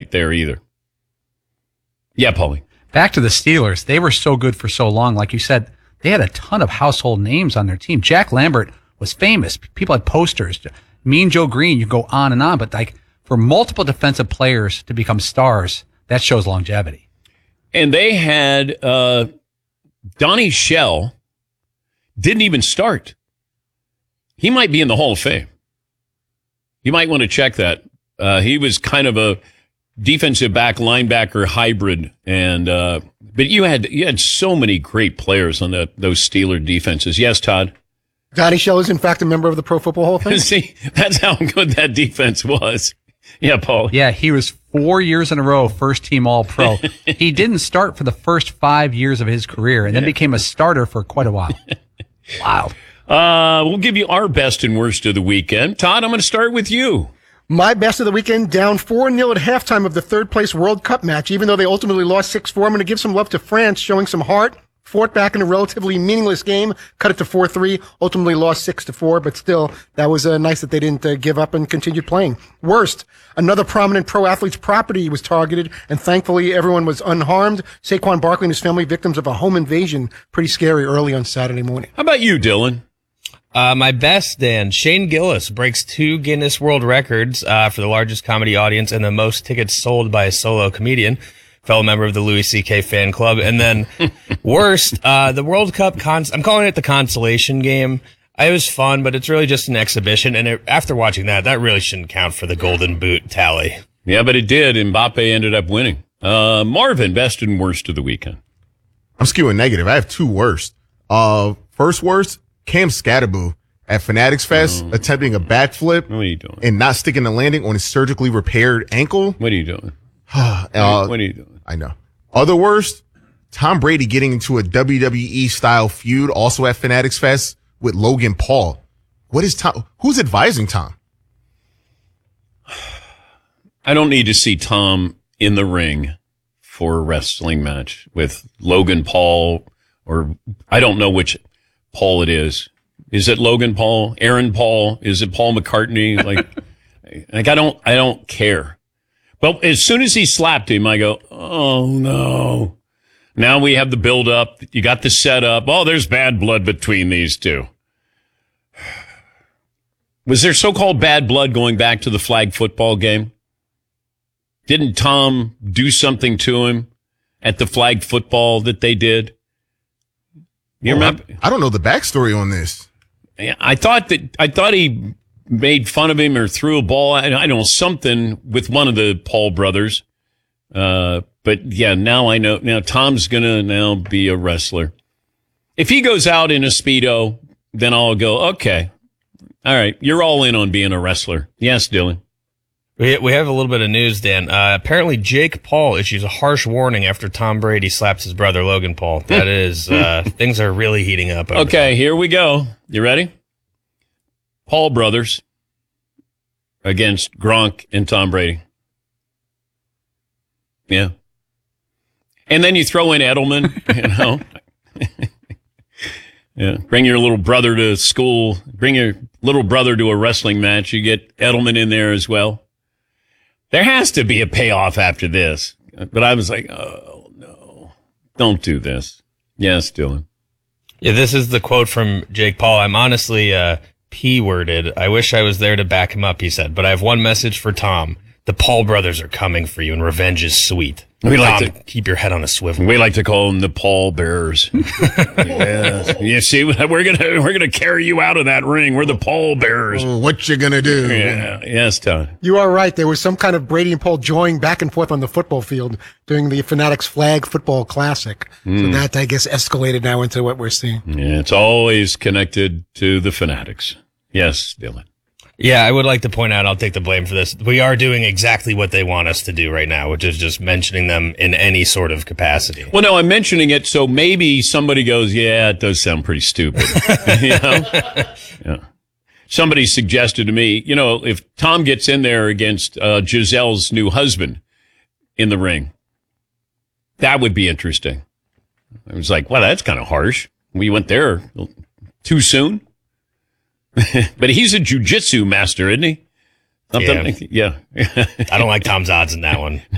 right there either. Yeah, Paulie. Back to the Steelers. They were so good for so long. Like you said, they had a ton of household names on their team. Jack Lambert was famous. People had posters. Mean Joe Green, you go on and on. But like for multiple defensive players to become stars, that shows longevity. And they had Donnie Shell didn't even start. He might be in the Hall of Fame. You might want to check that. He was kind of a defensive back linebacker hybrid, and but you had so many great players on those Steeler defenses. Yes, Todd. Donnie Shell is in fact a member of the Pro Football Hall of Fame. See, that's how good that defense was. Yeah, Paul. Yeah, he was 4 years in a row first team All-Pro. He didn't start for the first 5 years of his career, and then became a starter for quite a while. Wow. We'll give you our best and worst of the weekend. Todd, I'm going to start with you. My best of the weekend, down 4-0 at halftime of the third-place World Cup match. Even though they ultimately lost 6-4, I'm going to give some love to France, showing some heart. Fought back in a relatively meaningless game, cut it to 4-3, ultimately lost 6-4, but still, that was nice that they didn't give up and continued playing. Worst, another prominent pro athlete's property was targeted, and thankfully everyone was unharmed. Saquon Barkley and his family victims of a home invasion. Pretty scary early on Saturday morning. How about you, Dylan? My best, Dan. Shane Gillis breaks 2 Guinness World Records for the largest comedy audience and the most tickets sold by a solo comedian. Fellow member of the Louis C.K. fan club. And then worst, the World Cup, I'm calling it the consolation game. It was fun, but it's really just an exhibition. And after watching that really shouldn't count for the golden boot tally. Yeah, but it did. Mbappe ended up winning. Marvin, best and worst of the weekend. I'm skewing negative. I have 2 worst. First worst, Cam Scatterboo at Fanatics Fest attempting a backflip. What are you doing? And not sticking the landing on his surgically repaired ankle. What are you doing? What are you doing? I know. Other worst, Tom Brady getting into a WWE style feud also at Fanatics Fest with Logan Paul. What is Tom? Who's advising Tom? I don't need to see Tom in the ring for a wrestling match with Logan Paul, or I don't know which Paul it is. Is it Logan Paul? Aaron Paul? Is it Paul McCartney? Like I don't care. But as soon as he slapped him, I go, oh no. Now we have the build up. You got the setup. Oh, there's bad blood between these two. Was there so-called bad blood going back to the flag football game? Didn't Tom do something to him at the flag football that they did? You remember? I don't know the backstory on this. I thought he made fun of him or threw a ball. I don't know, something with one of the Paul brothers. But yeah, now I know. Now Tom's going to now be a wrestler. If he goes out in a Speedo, then I'll go, okay. All right. You're all in on being a wrestler. Yes, Dylan. We have a little bit of news, Dan. Apparently Jake Paul issues a harsh warning after Tom Brady slaps his brother Logan Paul. That is, things are really heating up. Okay, here we go. You ready? Paul brothers against Gronk and Tom Brady. Yeah. And then you throw in Edelman, you know. Yeah. Bring your little brother to school. Bring your little brother to a wrestling match. You get Edelman in there as well. There has to be a payoff after this. But I was like, oh, no. Don't do this. Yes, Dylan. Yeah, this is the quote from Jake Paul. I'm honestly P-worded. I wish I was there to back him up, he said. But I have one message for Tom. The Paul brothers are coming for you, and revenge is sweet. We like Tom, keep your head on a swivel. We like to call them the Paul Bears. Yes. You see, we're gonna carry you out of that ring. We're the Paul Bears. Oh, what you gonna do? Yeah. Yes, Tom. You are right. There was some kind of Brady and Paul joining back and forth on the football field during the Fanatics Flag Football Classic. So that, I guess, escalated now into what we're seeing. Yeah, it's always connected to the Fanatics. Yes, Dylan. Yeah, I would like to point out, I'll take the blame for this. We are doing exactly what they want us to do right now, which is just mentioning them in any sort of capacity. Well, no, I'm mentioning it so maybe somebody goes, yeah, it does sound pretty stupid. You know? Yeah. Somebody suggested to me, you know, if Tom gets in there against Gisele's new husband in the ring, that would be interesting. I was like, well, that's kind of harsh. We went there too soon. But he's a jiu-jitsu master, isn't he? Yeah. I don't like Tom's odds in that one.